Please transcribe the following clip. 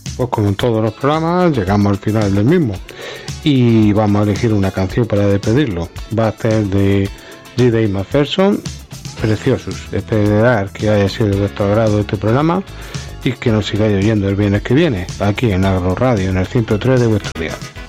Pues como en todos los programas, llegamos al final del mismo y vamos a elegir una canción para despedirlo. Va a ser de G. Dave Macpherson, Preciosos. Esperar que haya sido de vuestro agrado este programa y que nos sigáis oyendo el viernes que viene, aquí en Agro Radio, en el 103 de vuestro día.